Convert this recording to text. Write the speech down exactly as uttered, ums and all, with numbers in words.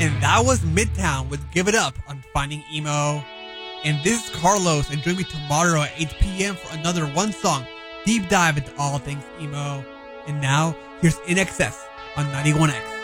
And that was Midtown with Give It Up on Finding Emo. And this is Carlos, and join me tomorrow at eight p.m. for another one song deep dive into all things emo. And now, here's I N X S on ninety-one X.